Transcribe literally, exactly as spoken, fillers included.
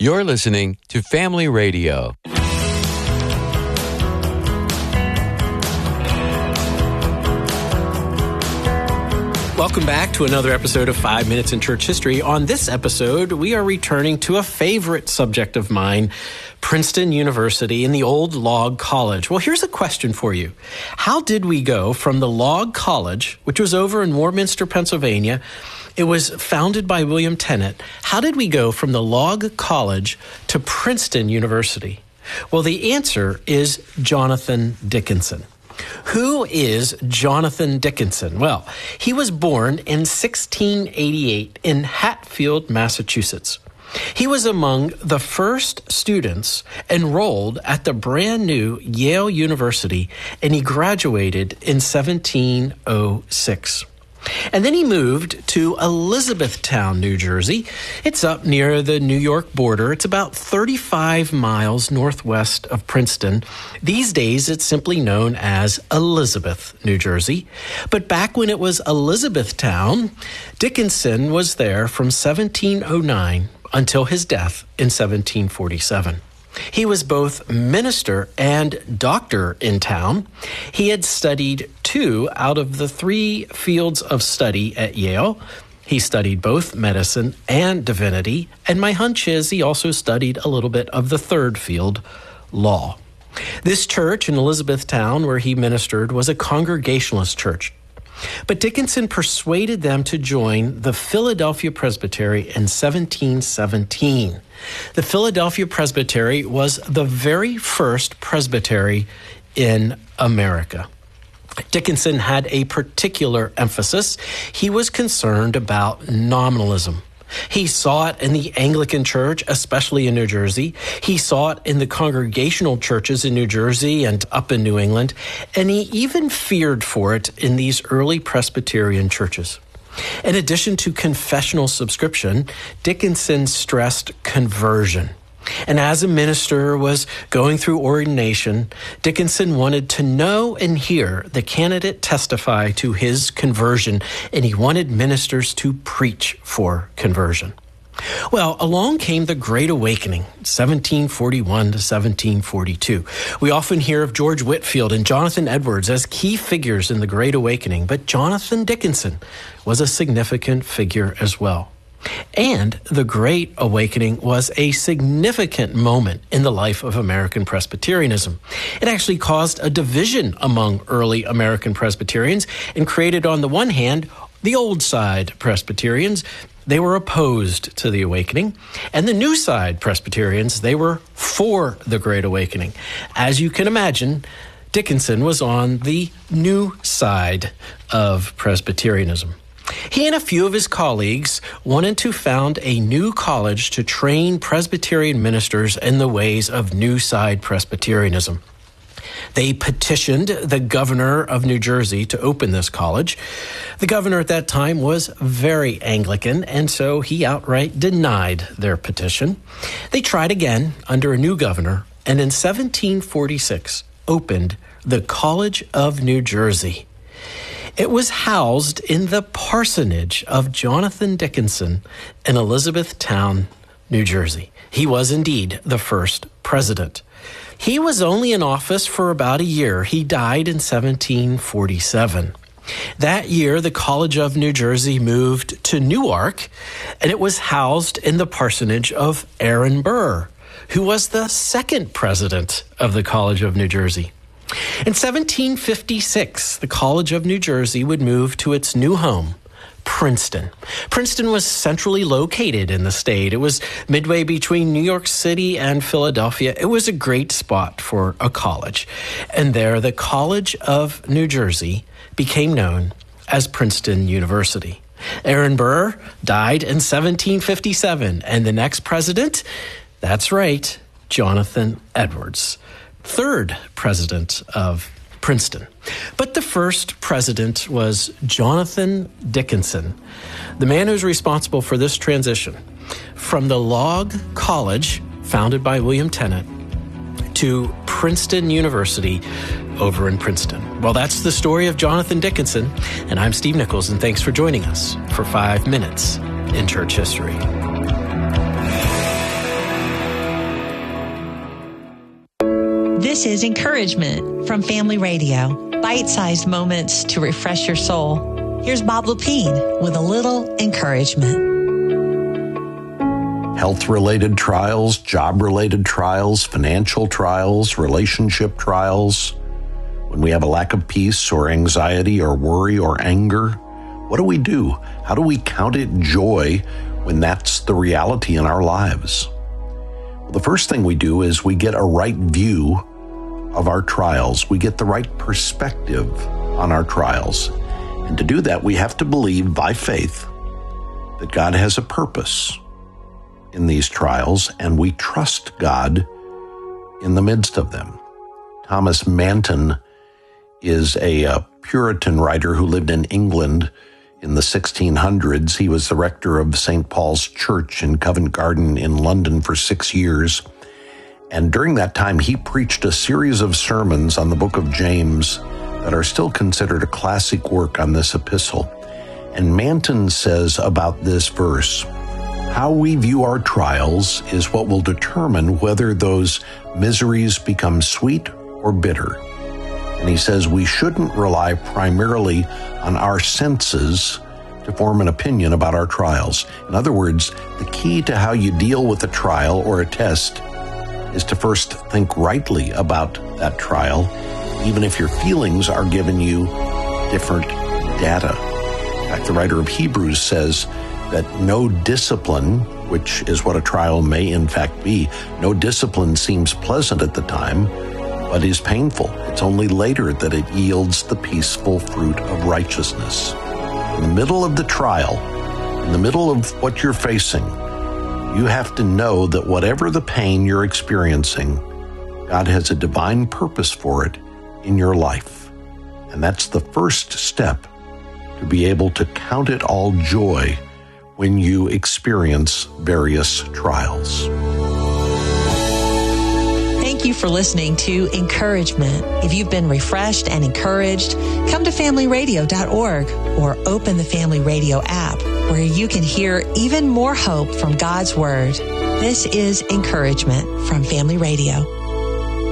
You're listening to Family Radio. Welcome back to another episode of Five Minutes in Church History. On this episode, we are returning to a favorite subject of mine, Princeton University and the old Log College. Well, here's a question for you. How did we go from the Log College, which was over in Warminster, Pennsylvania? It was founded by William Tennant. How did we go from the Log College to Princeton University? Well, the answer is Jonathan Dickinson. Who is Jonathan Dickinson? Well, he was born in sixteen eighty-eight in Hatfield, Massachusetts. He was among the first students enrolled at the brand new Yale University, and he graduated in seventeen oh six. And then he moved to Elizabethtown, New Jersey. It's up near the New York border. It's about thirty-five miles northwest of Princeton. These days, it's simply known as Elizabeth, New Jersey. But back when it was Elizabethtown, Dickinson was there from seventeen oh nine until his death in seventeen forty-seven. He was both minister and doctor in town. He had studied two out of the three fields of study at Yale. He studied both medicine and divinity, and my hunch is he also studied a little bit of the third field, law. This church in Elizabethtown where he ministered was a Congregationalist church. But Dickinson persuaded them to join the Philadelphia Presbytery in seventeen seventeen. The Philadelphia Presbytery was the very first presbytery in America. Dickinson had a particular emphasis. He was concerned about nominalism. He saw it in the Anglican Church, especially in New Jersey. He saw it in the Congregational churches in New Jersey and up in New England. And he even feared for it in these early Presbyterian churches. In addition to confessional subscription, Dickinson stressed conversion. And as a minister was going through ordination, Dickinson wanted to know and hear the candidate testify to his conversion, and he wanted ministers to preach for conversion. Well, along came the Great Awakening, seventeen forty-one to seventeen forty-two. We often hear of George Whitefield and Jonathan Edwards as key figures in the Great Awakening, but Jonathan Dickinson was a significant figure as well. And the Great Awakening was a significant moment in the life of American Presbyterianism. It actually caused a division among early American Presbyterians and created, on the one hand, the old side Presbyterians. They were opposed to the Awakening. And the new side Presbyterians, they were for the Great Awakening. As you can imagine, Dickinson was on the new side of Presbyterianism. He and a few of his colleagues wanted to found a new college to train Presbyterian ministers in the ways of New Side Presbyterianism. They petitioned the governor of New Jersey to open this college. The governor at that time was very Anglican, and so he outright denied their petition. They tried again under a new governor, and in seventeen forty-six opened the College of New Jersey. It was housed in the parsonage of Jonathan Dickinson in Elizabethtown, New Jersey. He was indeed the first president. He was only in office for about a year. He died in seventeen forty-seven. That year, the College of New Jersey moved to Newark, and it was housed in the parsonage of Aaron Burr, who was the second president of the College of New Jersey. In seventeen fifty-six, the College of New Jersey would move to its new home, Princeton. Princeton was centrally located in the state. It was midway between New York City and Philadelphia. It was a great spot for a college. And there, the College of New Jersey became known as Princeton University. Aaron Burr died in seventeen fifty-seven, and the next president, that's right, Jonathan Edwards, third president of Princeton. But the first president was Jonathan Dickinson, the man who's responsible for this transition from the Log College, founded by William Tennant, to Princeton University over in Princeton. Well, that's the story of Jonathan Dickinson, and I'm Steve Nichols, and thanks for joining us for Five Minutes in Church History. This is Encouragement from Family Radio. Bite-sized moments to refresh your soul. Here's Bob Lepine with a little encouragement. Health-related trials, job-related trials, financial trials, relationship trials. When we have a lack of peace or anxiety or worry or anger, what do we do? How do we count it joy when that's the reality in our lives? Well, the first thing we do is we get a right view of our trials. We get the right perspective on our trials. And to do that, we have to believe by faith that God has a purpose in these trials, and we trust God in the midst of them. Thomas Manton is a, a Puritan writer who lived in England in the sixteen hundreds. He was the rector of Saint Paul's Church in Covent Garden in London for six years. And during that time, he preached a series of sermons on the book of James that are still considered a classic work on this epistle. And Manton says about this verse, how we view our trials is what will determine whether those miseries become sweet or bitter. And he says we shouldn't rely primarily on our senses to form an opinion about our trials. In other words, the key to how you deal with a trial or a test is to first think rightly about that trial, even if your feelings are giving you different data. In fact, the writer of Hebrews says that no discipline, which is what a trial may in fact be, no discipline seems pleasant at the time, but is painful. It's only later that it yields the peaceful fruit of righteousness. In the middle of the trial, in the middle of what you're facing, you have to know that whatever the pain you're experiencing, God has a divine purpose for it in your life. And that's the first step to be able to count it all joy when you experience various trials. Thank you for listening to Encouragement. If you've been refreshed and encouraged, come to family radio dot org or open the Family Radio app, where you can hear even more hope from God's Word. This is Encouragement from Family Radio.